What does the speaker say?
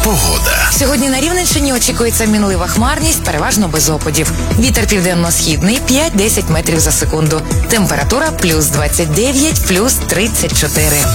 Погода. Сьогодні на Рівненщині очікується мінлива хмарність, переважно без опадів. Вітер південно-східний 5-10 метрів за секунду. Температура плюс 29, плюс 34.